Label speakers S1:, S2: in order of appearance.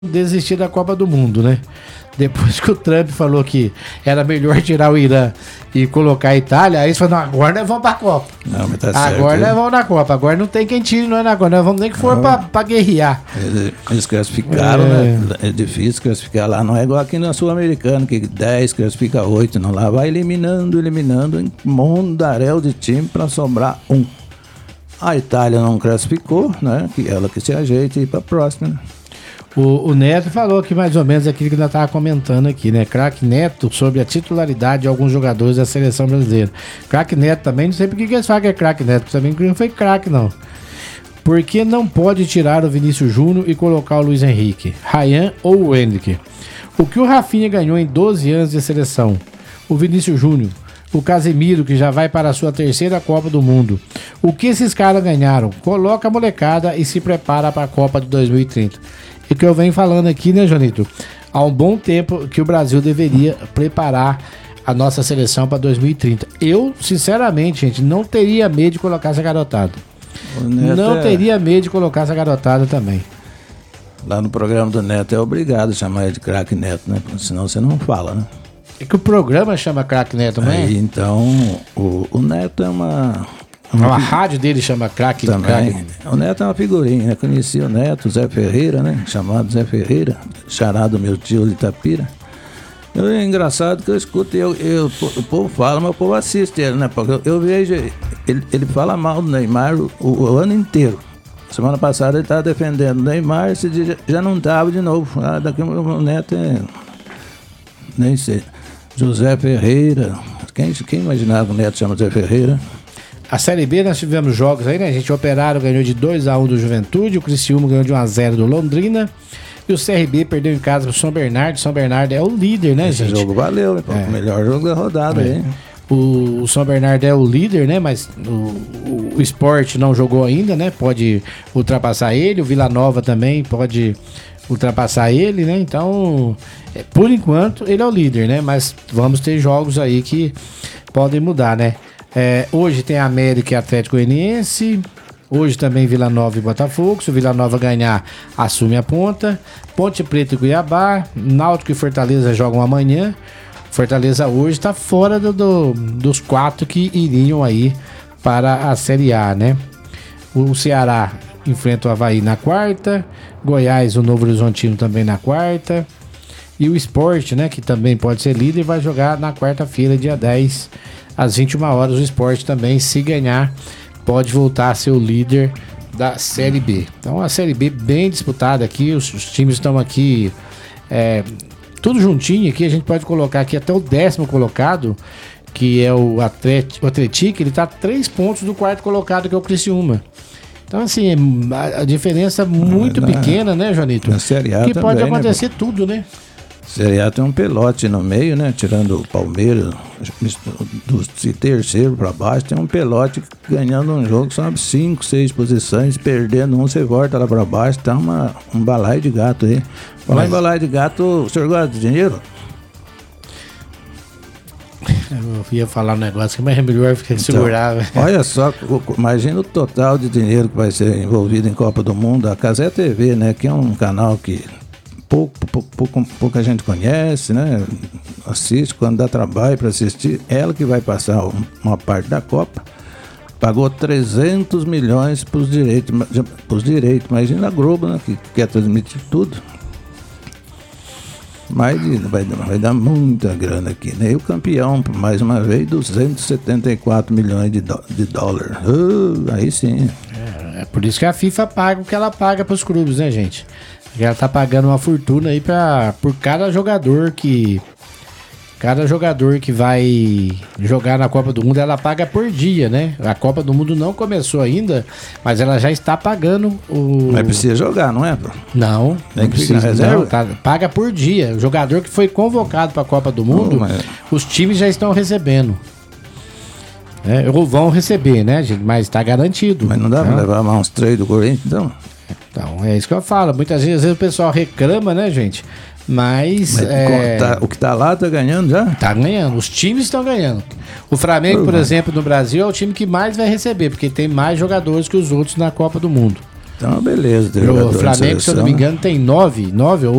S1: desistir da Copa do Mundo, né? Depois que o Trump falou que era melhor tirar o Irã e colocar a Itália, aí eles falaram, não, agora nós vamos pra Copa.
S2: Não, mas tá certo.
S1: Agora nós vamos na Copa, agora não tem quem tire nós na Copa, nós vamos nem que for pra guerrear.
S2: Eles classificaram, né? É difícil classificar lá, não é igual aqui na Sul-Americana, que 10 classifica 8, não, lá vai eliminando, um mondaréu de time pra sobrar um. A Itália não classificou, né? Que ela que se ajeita e ir pra próxima, né?
S1: O Neto falou que mais ou menos aquilo que nós estávamos comentando aqui, né? Craque Neto sobre a titularidade de alguns jogadores da seleção brasileira. Craque Neto também, não sei por que eles falam que é craque Neto, também não foi craque, não. Por que não pode tirar o Vinícius Júnior e colocar o Luiz Henrique, Ryan ou o Endrick? O que o Rafinha ganhou em 12 anos de seleção? O Vinícius Júnior, o Casemiro, que já vai para a sua terceira Copa do Mundo. O que esses caras ganharam? Coloca a molecada e se prepara para a Copa de 2030. E que eu venho falando aqui, né, Jonito? Há um bom tempo que o Brasil deveria preparar a nossa seleção para 2030. Eu, sinceramente, gente, não teria medo de colocar essa garotada. Não teria medo de colocar essa garotada também.
S2: Lá no programa do Neto é obrigado a chamar ele de craque Neto, né? Senão você não fala, né?
S1: É que o programa chama craque Neto também?
S2: Aí, então, o Neto é uma...
S1: A rádio dele chama craque.
S2: O Neto é uma figurinha, né? Conheci o Neto, Zé Ferreira, né? Chamado Zé Ferreira, charado meu tio de Itapira. É engraçado que eu escuto, o povo fala, mas o povo assiste ele, né? Porque eu vejo, ele fala mal do Neymar o ano inteiro. Semana passada ele estava defendendo o Neymar, esse dia já não estava de novo. Daqui o Neto nem sei. José Ferreira, quem imaginava que o Neto chama José Ferreira?
S1: A Série B nós tivemos jogos aí, né? A gente, o Operário ganhou de 2-1 do Juventude, o Criciúma ganhou de 1-0 do Londrina e o CRB perdeu em casa pro São Bernardo. São Bernardo é o líder, né, gente?
S2: Esse jogo valeu, né? O melhor jogo da rodada aí.
S1: O São Bernardo é o líder, né? Mas o Sport não jogou ainda, né? Pode ultrapassar ele, o Vila Nova também pode ultrapassar ele, né? Então, por enquanto, ele é o líder, né? Mas vamos ter jogos aí que podem mudar, né? Hoje tem América e Atlético Goianiense. Hoje também Vila Nova e Botafogo. Se o Vila Nova ganhar, assume a ponta. Ponte Preta e Cuiabá. Náutico e Fortaleza jogam amanhã. Fortaleza hoje está fora dos 4 que iriam aí para a Série A, né? O Ceará enfrenta o Avaí na quarta. Goiás, o Novo Horizontino também na quarta. E o Sport, né, que também pode ser líder, vai jogar na quarta-feira, dia 10, às 21 horas. O Sport também, se ganhar, pode voltar a ser o líder da Série B. Então a Série B bem disputada aqui, os times estão aqui tudo juntinho aqui. A gente pode colocar aqui até o 10º colocado, que é o Atlético. Ele está a 3 pontos do 4º colocado, que é o Criciúma. Então assim, a diferença muito pequena, né, Jonito?
S2: Na Série A
S1: que
S2: também,
S1: pode acontecer,
S2: né?
S1: Tudo, né?
S2: Série A tem um pelote no meio, né? Tirando o Palmeiras, de terceiro para baixo, tem um pelote ganhando um jogo, sobe 5, 6 posições, perdendo um, você volta lá para baixo, tá um balaio de gato aí. Falar em balaio de gato, o senhor gosta de dinheiro?
S1: Eu ia falar um negócio que mais é melhor segurar.
S2: Olha só, imagina o total de dinheiro que vai ser envolvido em Copa do Mundo. A Cazé TV, né? Que é um canal que pouca gente conhece, né? Assiste quando dá trabalho para assistir. Ela que vai passar uma parte da Copa. Pagou 300 milhões para os direitos. Imagina a Globo, né? Que quer transmitir tudo. Mas vai dar muita grana aqui, né? E o campeão, mais uma vez, 274 milhões de dólares. Aí sim.
S1: É por isso que a FIFA paga o que ela paga para os clubes, né, gente? Ela tá pagando uma fortuna aí por cada jogador que vai jogar na Copa do Mundo. Ela paga por dia, né? A Copa do Mundo não começou ainda, mas ela já está pagando
S2: Mas precisa jogar, não é?
S1: Não,
S2: tem que ficar reserva.
S1: Paga por dia. O jogador que foi convocado para a Copa do Mundo, os times já estão recebendo. Ou vão receber, né, gente? Mas está garantido.
S2: Mas não dá para levar mais uns 3 do Corinthians, então?
S1: Então, é isso que eu falo. Muitas vezes o pessoal reclama, né, gente? Mas
S2: o que tá lá tá ganhando já?
S1: Tá ganhando. Os times estão ganhando. O Flamengo, por exemplo, no Brasil, é o time que mais vai receber, porque tem mais jogadores que os outros na Copa do Mundo.
S2: Então, beleza.
S1: O Flamengo, se eu não me engano, tem 9 ou